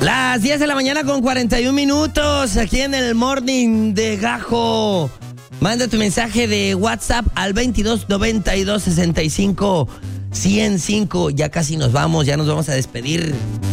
Las 10 de la mañana con 41 minutos, aquí en el Morning de Gajo. Manda tu mensaje de WhatsApp al 22 92 65 105. Ya casi nos vamos a despedir.